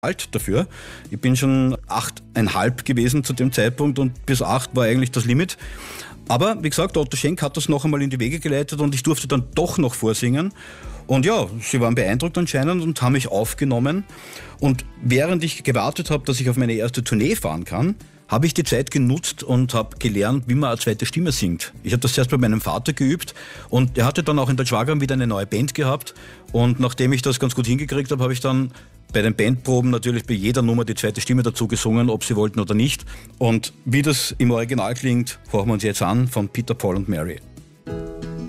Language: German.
alt dafür. Ich bin schon 8,5 gewesen zu dem Zeitpunkt und bis 8 war eigentlich das Limit. Aber wie gesagt, Otto Schenk hat das noch einmal in die Wege geleitet und ich durfte dann doch noch vorsingen. Und ja, sie waren beeindruckt anscheinend und haben mich aufgenommen. Und während ich gewartet habe, dass ich auf meine erste Tournee fahren kann, habe ich die Zeit genutzt und habe gelernt, wie man eine zweite Stimme singt. Ich habe das zuerst bei meinem Vater geübt und er hatte dann auch in der Schwagram wieder eine neue Band gehabt. Und nachdem ich das ganz gut hingekriegt habe, habe ich dann bei den Bandproben natürlich bei jeder Nummer die zweite Stimme dazu gesungen, ob sie wollten oder nicht. Und wie das im Original klingt, hören wir uns jetzt an von Peter, Paul und Mary.